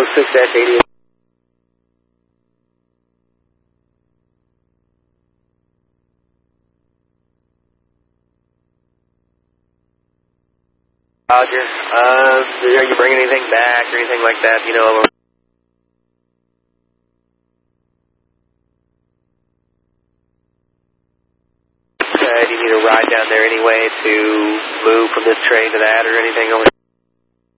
06-88. Roger. Are you bringing anything back or anything like that? You know. Do you need a ride down there anyway to move from this train to that or anything over?